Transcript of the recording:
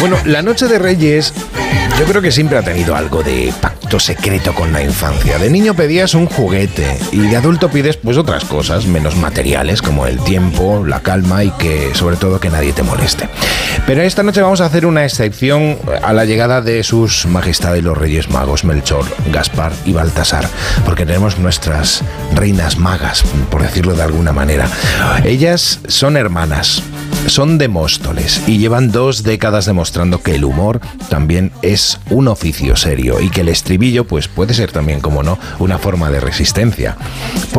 Bueno, la noche de Reyes yo creo que siempre ha tenido algo de pacto secreto con la infancia. De niño pedías un juguete y de adulto pides pues otras cosas menos materiales como el tiempo, la calma y que sobre todo que nadie te moleste. Pero esta noche vamos a hacer una excepción a la llegada de sus majestades los Reyes Magos Melchor, Gaspar y Baltasar, porque tenemos nuestras reinas magas, por decirlo de alguna manera. Ellas son hermanas, son de Móstoles y llevan 2 décadas demostrando que el humor también es un oficio serio y que el estribillo pues puede ser también, como no, una forma de resistencia.